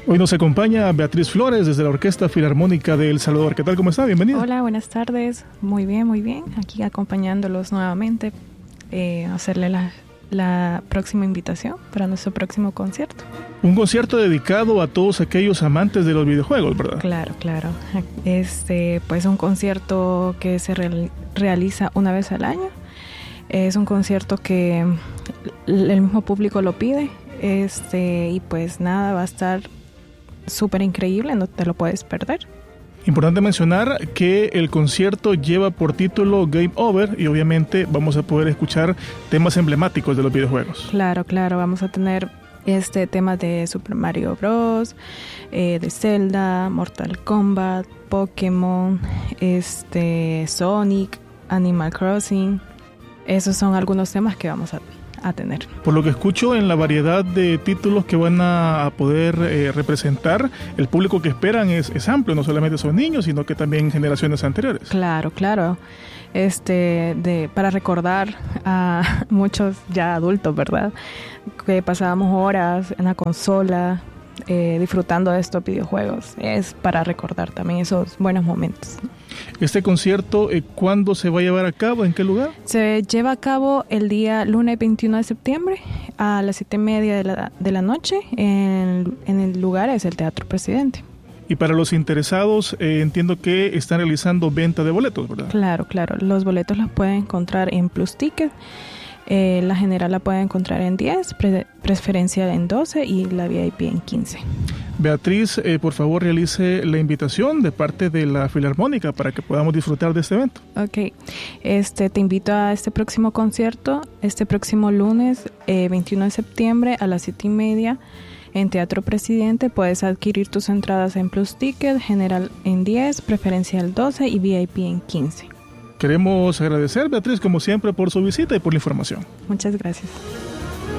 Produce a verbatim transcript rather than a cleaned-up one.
Hoy nos acompaña Beatriz Flores desde la Orquesta Filarmónica de El Salvador. ¿Qué tal? ¿Cómo está? Bienvenida. Hola, buenas tardes. Muy bien, muy bien. Aquí acompañándolos nuevamente, eh, hacerle la, la próxima invitación para nuestro próximo concierto. Un concierto dedicado a todos aquellos amantes de los videojuegos, ¿verdad? Claro, claro. Este, pues un concierto que se real, realiza una vez al año. Es un concierto que el mismo público lo pide. Este, y pues nada, va a estar súper increíble, no te lo puedes perder. Importante mencionar que el concierto lleva por título Game Over y obviamente vamos a poder escuchar temas emblemáticos de los videojuegos. Claro, claro, vamos a tener este temas de Super Mario Bros, eh, de Zelda, Mortal Kombat, Pokémon, este, Sonic, Animal Crossing. Esos son algunos temas que vamos a a tener. Por lo que escucho, en la variedad de títulos que van a poder eh, representar, el público que esperan es, es amplio, no solamente son niños, sino que también generaciones anteriores. Claro, claro. Este, de, para recordar a muchos ya adultos, ¿verdad? Que pasábamos horas en la consola eh, disfrutando de estos videojuegos. Es para recordar también esos buenos momentos. Este concierto, eh, ¿cuándo se va a llevar a cabo? ¿En qué lugar? Se lleva a cabo el día lunes veintiuno de septiembre a las siete y media de la, de la noche. En, en el lugar es el Teatro Presidente. Y para los interesados, eh, entiendo que están realizando venta de boletos, ¿verdad? Claro, claro. Los boletos los pueden encontrar en Plus Ticket. Eh, la general la pueden encontrar en diez, pre- preferencial en doce y la V I P en quince. Beatriz, eh, por favor realice la invitación de parte de la Filarmónica para que podamos disfrutar de este evento. Ok, este, te invito a este próximo concierto, este próximo lunes eh, veintiuno de septiembre a las siete y media en Teatro Presidente. Puedes adquirir tus entradas en Plus Ticket, general en diez, preferencial doce y V I P en quince. Queremos agradecer, Beatriz, como siempre, por su visita y por la información. Muchas gracias.